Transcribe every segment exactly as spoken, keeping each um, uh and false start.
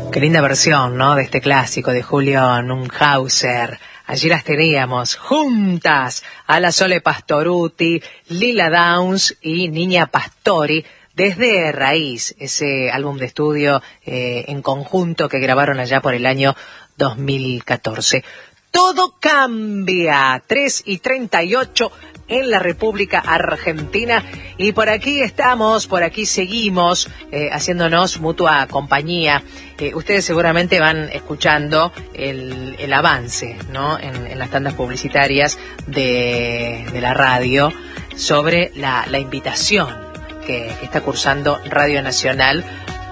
Qué linda versión, ¿no? De este clásico de Julio Nunhauser. Allí las teníamos juntas a la Sole Pastorutti, Lila Downs y Niña Pastori desde Raíz, ese álbum de estudio eh, en conjunto que grabaron allá por el año dos mil catorce. Todo cambia, tres y treinta y ocho en la República Argentina, y por aquí estamos, por aquí seguimos eh, haciéndonos mutua compañía. Eh, ustedes seguramente van escuchando el, el avance, ¿no? En, en las tandas publicitarias de, de la radio sobre la, la invitación que, que está cursando Radio Nacional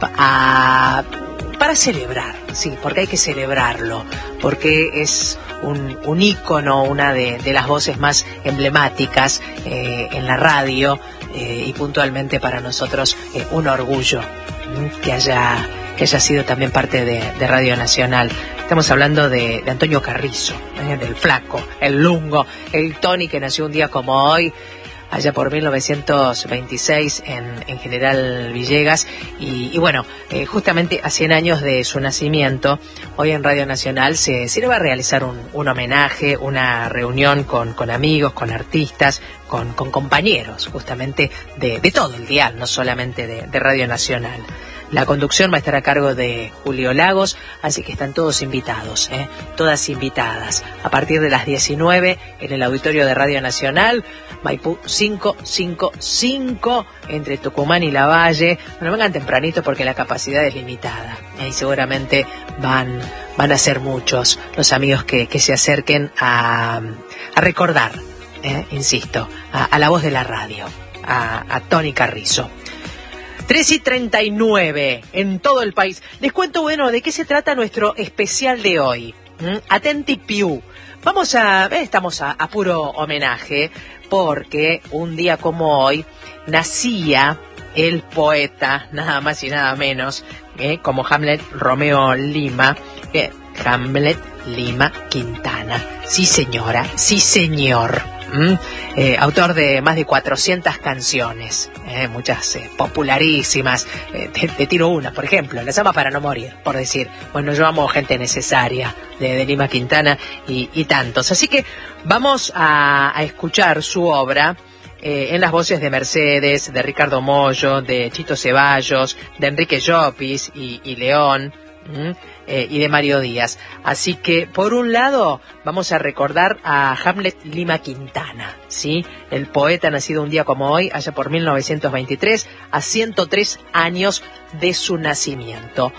a, para celebrar, sí, porque hay que celebrarlo, porque es un, un ícono, una de, de las voces más emblemáticas eh, en la radio eh, y puntualmente para nosotros eh, un orgullo ¿eh? que haya que haya sido también parte de, de Radio Nacional. Estamos hablando de, de Antonio Carrizo, ¿eh? del Flaco, el Lungo, el Tony, que nació un día como hoy, allá por mil novecientos veintiséis en, en General Villegas, y, y bueno, eh, justamente a cien años de su nacimiento, hoy en Radio Nacional se, se le va a realizar un, un homenaje, una reunión con, con amigos, con artistas, con, con compañeros justamente de, de todo el dial, no solamente de, de Radio Nacional. La conducción va a estar a cargo de Julio Lagos, así que están todos invitados, ¿eh? todas invitadas. A partir de las diecinueve en el auditorio de Radio Nacional, Maipú cinco cinco cinco, entre Tucumán y Lavalle. Bueno, vengan tempranito porque la capacidad es limitada, ¿eh? y seguramente van, van a ser muchos los amigos que, que se acerquen a, a recordar, ¿eh? insisto, a, a la voz de la radio, a, a Tony Carrizo. tres y treinta y nueve en todo el país. Les cuento, bueno, de qué se trata nuestro especial de hoy. ¿Mm? Atenti Piu. Vamos a, eh, estamos a, a puro homenaje, porque un día como hoy nacía el poeta, nada más y nada menos, eh, como Hamlet Romeo Lima, eh, Hamlet Lima Quintana. Sí señora, sí señor. ¿Mm? Eh, autor de más de cuatrocientas canciones, eh, muchas eh, popularísimas. Eh, te, te tiro una, por ejemplo, Las amas para no morir, por decir. Bueno, yo amo Gente necesaria de, de Lima Quintana y, y tantos. Así que vamos a, a escuchar su obra eh, en las voces de Mercedes, de Ricardo Mollo, de Chito Ceballos, de Enrique Llopis y, y León. ¿Mm? Eh, y de Mario Díaz. Así que, por un lado, vamos a recordar a Hamlet Lima Quintana, ¿sí? El poeta nacido un día como hoy, allá por mil novecientos veintitrés, a ciento tres años de su nacimiento.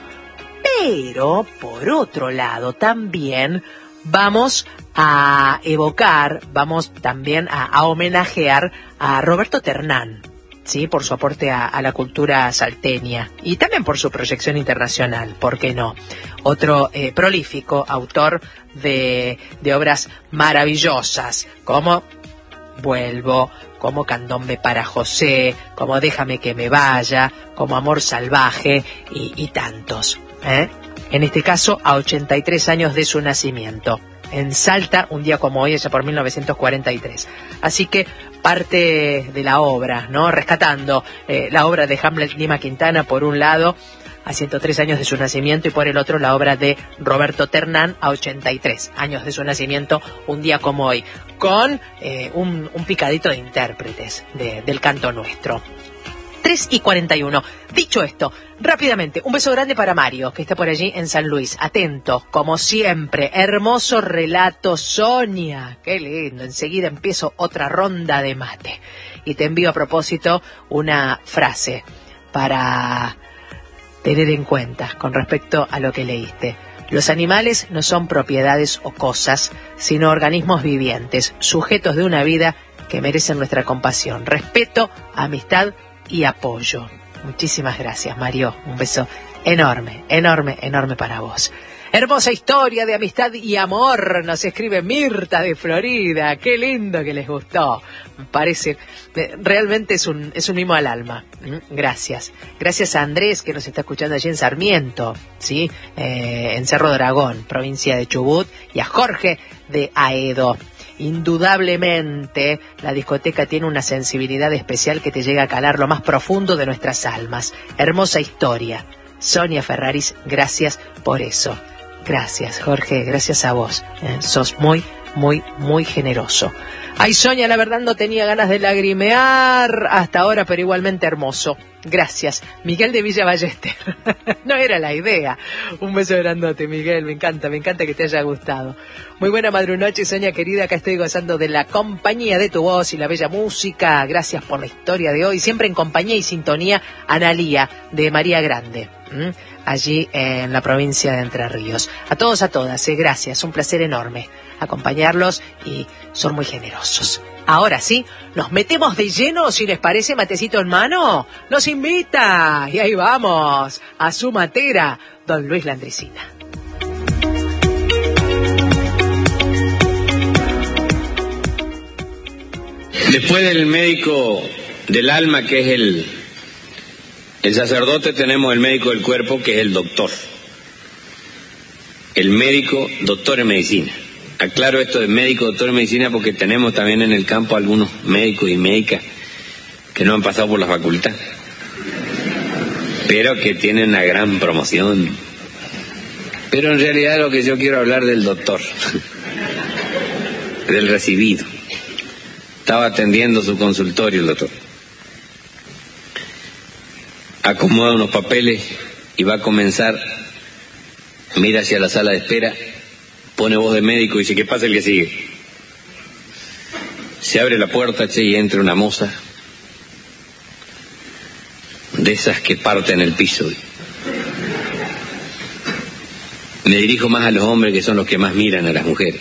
Pero, por otro lado, también vamos a evocar, vamos también a, a homenajear a Roberto Ternán, sí, por su aporte a, a la cultura salteña y también por su proyección internacional, ¿por qué no? Otro eh, prolífico autor de, de obras maravillosas, como Vuelvo, como Candombe para José, como Déjame que me vaya, como Amor salvaje y, y tantos, ¿eh? En este caso, a ochenta y tres años de su nacimiento, en Salta, un día como hoy, allá por mil novecientos cuarenta y tres. Así que parte de la obra, ¿no? Rescatando eh, la obra de Hamlet Lima Quintana, por un lado, a ciento tres años de su nacimiento, y por el otro la obra de Roberto Ternán, a ochenta y tres años de su nacimiento, un día como hoy, con eh, un, un picadito de intérpretes de, del canto nuestro. tres y cuarenta y uno. Dicho esto, rápidamente, un beso grande para Mario, que está por allí en San Luis. Atento, como siempre. Hermoso relato, Sonia. Qué lindo. Enseguida empiezo otra ronda de mate. Y te envío a propósito una frase para tener en cuenta con respecto a lo que leíste. Los animales no son propiedades o cosas, sino organismos vivientes, sujetos de una vida que merecen nuestra compasión, respeto, amistad y apoyo. Muchísimas gracias, Mario. Un beso enorme, enorme, enorme para vos. Hermosa historia de amistad y amor, nos escribe Mirta de Florida. Qué lindo que les gustó. Me parece, realmente es un, es un mimo al alma. Gracias. Gracias a Andrés, que nos está escuchando allí en Sarmiento, ¿sí? Eh, en Cerro Dragón, provincia de Chubut, y a Jorge de Aedo. Indudablemente, la discoteca tiene una sensibilidad especial que te llega a calar lo más profundo de nuestras almas. Hermosa historia. Sonia Ferraris, gracias por eso. Gracias, Jorge, gracias a vos. ¿eh? Sos muy, muy, muy generoso. Ay, Sonia, la verdad no tenía ganas de lagrimear hasta ahora, pero igualmente hermoso. Gracias. Miguel de Villa Ballester. No era la idea. Un beso grandote, Miguel. Me encanta, me encanta que te haya gustado. Muy buena madrunoche, Sonia querida. Acá estoy gozando de la compañía de tu voz y la bella música. Gracias por la historia de hoy. Siempre en compañía y sintonía, Analía, de María Grande. ¿Mm? Allí en la provincia de Entre Ríos. A todos, a todas, eh, gracias. Un placer enorme acompañarlos y son muy generosos. Ahora sí, nos metemos de lleno, si les parece, matecito en mano. Nos invita, y ahí vamos, a su matera, don Luis Landricina. Después del médico del alma, que es el, el sacerdote, tenemos el médico del cuerpo, que es el doctor. El médico, doctor en medicina. Aclaro esto de médico, doctor en medicina, porque tenemos también en el campo algunos médicos y médicas que no han pasado por la facultad, pero que tienen una gran promoción. Pero en realidad lo que yo quiero hablar del doctor, del recibido. Estaba atendiendo su consultorio el doctor. Acomoda unos papeles y va a comenzar, mira hacia la sala de espera, pone voz de médico y dice, ¿qué pasa el que sigue? Se abre la puerta, che, y entra una moza de esas que parten el piso. Me dirijo más a los hombres, que son los que más miran a las mujeres.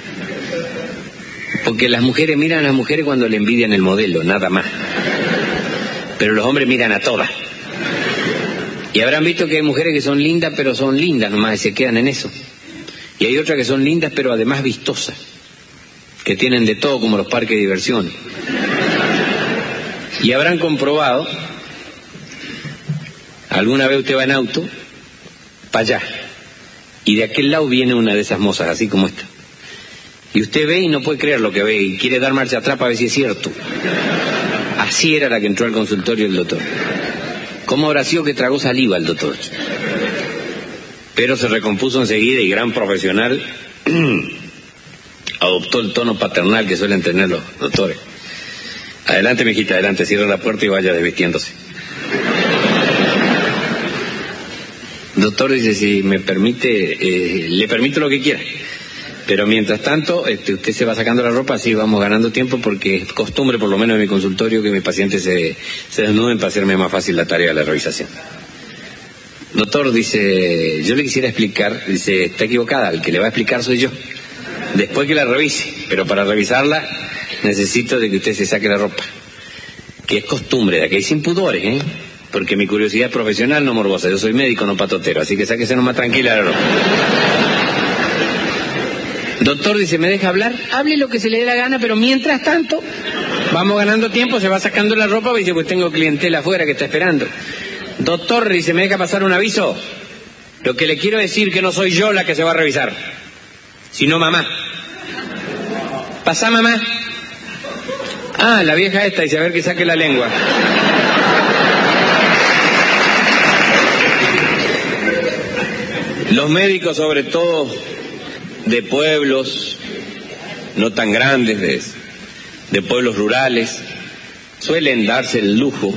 Porque las mujeres miran a las mujeres cuando le envidian el modelo, nada más. Pero los hombres miran a todas. Y habrán visto que hay mujeres que son lindas, pero son lindas nomás, y se quedan en eso. Y hay otras que son lindas, pero además vistosas, que tienen de todo, como los parques de diversión. Y habrán comprobado, alguna vez usted va en auto, para allá, y de aquel lado viene una de esas mozas, así como esta. Y usted ve y no puede creer lo que ve, y quiere dar marcha atrás para ver si es cierto. Así era la que entró al consultorio del doctor. ¿Cómo habrá sido que tragó saliva el doctor? Pero se recompuso enseguida y, gran profesional, adoptó el tono paternal que suelen tener los doctores. Adelante, mijita, adelante, cierra la puerta y vaya desvistiéndose. Doctor dice, si me permite, eh, le permito lo que quiera. Pero mientras tanto, este, usted se va sacando la ropa, así vamos ganando tiempo, porque es costumbre, por lo menos en mi consultorio, que mis pacientes se, se desnuden para hacerme más fácil la tarea de la revisación. Doctor, dice, yo le quisiera explicar, dice, está equivocada, el que le va a explicar soy yo, después que la revise, pero para revisarla necesito de que usted se saque la ropa, que es costumbre, de aquí hay sin pudores, ¿eh? Porque mi curiosidad es profesional, no morbosa, yo soy médico, no patotero, así que sáquese nomás tranquila la ropa. Doctor, dice, ¿me deja hablar? Hable lo que se le dé la gana, pero mientras tanto, vamos ganando tiempo, se va sacando la ropa, y dice, pues tengo clientela afuera que está esperando. Doctor, dice, ¿me deja pasar un aviso? Lo que le quiero decir que no soy yo la que se va a revisar, sino mamá. Pasá, mamá. Ah, la vieja esta, dice, a ver que saque la lengua. Los médicos, sobre todo de pueblos no tan grandes, de, de pueblos rurales, suelen darse el lujo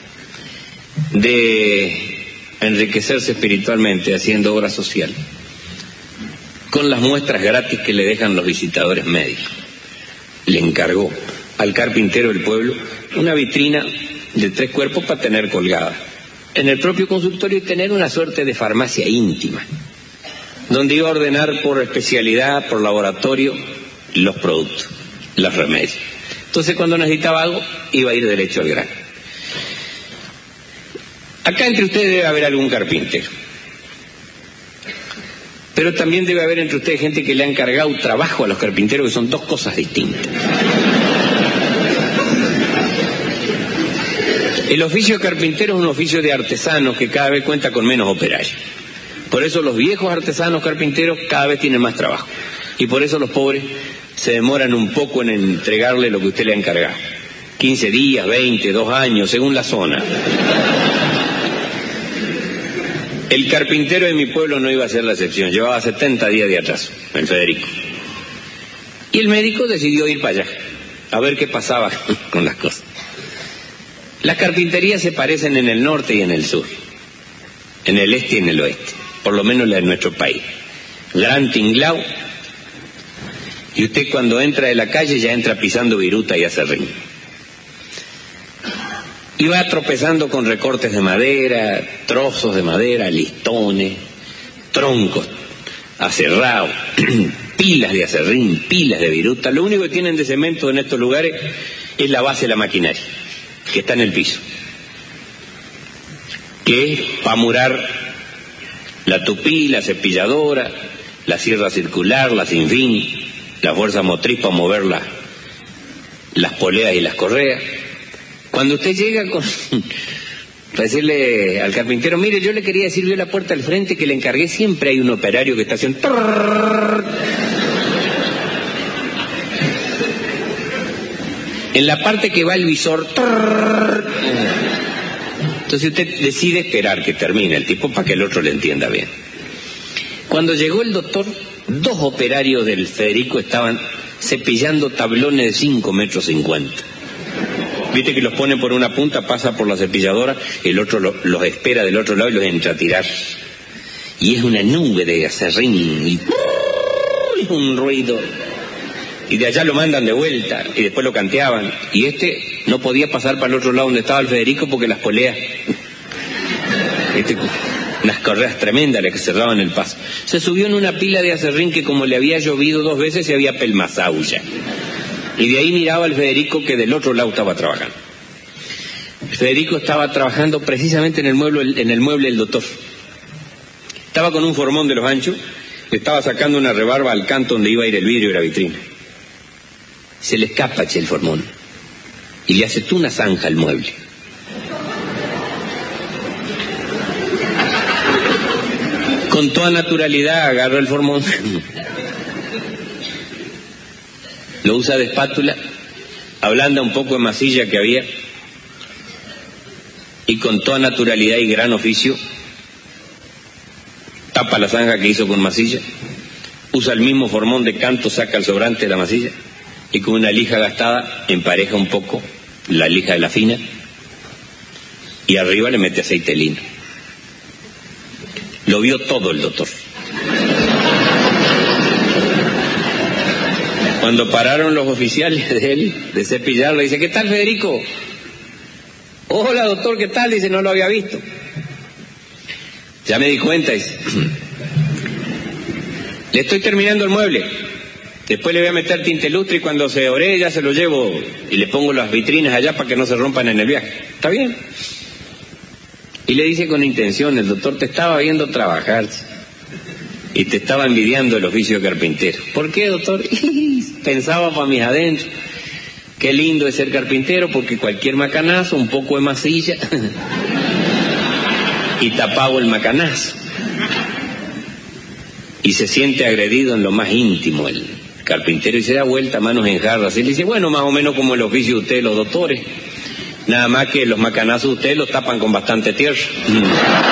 de enriquecerse espiritualmente haciendo obra social con las muestras gratis que le dejan los visitadores médicos. Le encargó al carpintero del pueblo una vitrina de tres cuerpos para tener colgada en el propio consultorio y tener una suerte de farmacia íntima, donde iba a ordenar por especialidad, por laboratorio, los productos, los remedios. Entonces, cuando necesitaba algo, iba a ir derecho al grano. Acá entre ustedes debe haber algún carpintero, pero también debe haber entre ustedes gente que le han cargado trabajo a los carpinteros, que son dos cosas distintas. El oficio de carpintero es un oficio de artesanos que cada vez cuenta con menos operarios. Por eso los viejos artesanos carpinteros cada vez tienen más trabajo. Y por eso los pobres se demoran un poco en entregarle lo que usted le ha encargado. quince días, veinte, dos años, según la zona. El carpintero de mi pueblo no iba a ser la excepción, llevaba setenta días de atraso, el Federico. Y el médico decidió ir para allá, a ver qué pasaba con las cosas. Las carpinterías se parecen en el norte y en el sur, en el este y en el oeste, por lo menos la de nuestro país. Gran tinglao, y usted cuando entra de la calle ya entra pisando viruta y acerrín. Y va tropezando con recortes de madera, trozos de madera, listones, troncos aserrados, pilas de acerrín, pilas de viruta. Lo único que tienen de cemento en estos lugares es la base de la maquinaria, que está en el piso, que es para murar la tupí, la cepilladora, la sierra circular, la sin fin, la fuerza motriz para mover la, las poleas y las correas. Cuando usted llega con para decirle al carpintero, mire, yo le quería decir, vio la puerta al frente que le encargué, siempre hay un operario que está haciendo trrr. En la parte que va el visor trrr. Entonces usted decide esperar que termine el tipo para que el otro le entienda bien. Cuando llegó el doctor, dos operarios del Federico estaban cepillando tablones de cinco metros cincuenta. Viste que los ponen por una punta, pasa por la cepilladora, el otro lo, los espera del otro lado y los entra a tirar. Y es una nube de acerrín y es un ruido. Y de allá lo mandan de vuelta y después lo canteaban. Y este no podía pasar para el otro lado donde estaba el Federico porque las poleas, este, unas correas tremendas le que cerraban el paso. Se subió en una pila de acerrín que como le había llovido dos veces se había pelmazado ya. Y de ahí miraba al Federico que del otro lado estaba trabajando. El Federico estaba trabajando precisamente en el mueble, en el mueble del doctor. Estaba con un formón de los anchos, le estaba sacando una rebarba al canto donde iba a ir el vidrio y la vitrina. Se le escapa, che, el formón, y le hace tú una zanja al mueble. Con toda naturalidad agarra el formón, lo usa de espátula, ablanda un poco de masilla que había, y con toda naturalidad y gran oficio tapa la zanja que hizo con masilla, usa el mismo formón de canto, saca el sobrante de la masilla, y con una lija gastada empareja un poco la lija de la fina, y arriba le mete aceite lino. Lo vio todo el doctor. Cuando pararon los oficiales de él, de cepillarlo, dice, ¿qué tal, Federico? Hola, doctor, ¿qué tal? Dice, no lo había visto. Ya me di cuenta, dice. Le estoy terminando el mueble. Después le voy a meter tinte lustre y cuando se ore ya se lo llevo y le pongo las vitrinas allá para que no se rompan en el viaje. ¿Está bien? Y le dice con intención, el doctor te estaba viendo trabajar y te estaba envidiando el oficio de carpintero. ¿Por qué, doctor? Pensaba para mis adentros, qué lindo es ser carpintero porque cualquier macanazo, un poco de masilla y tapado el macanazo. Y se siente agredido en lo más íntimo el carpintero y se da vuelta, manos en jarras, y le dice, bueno, más o menos como el oficio de ustedes los doctores, nada más que los macanazos ustedes los tapan con bastante tierra.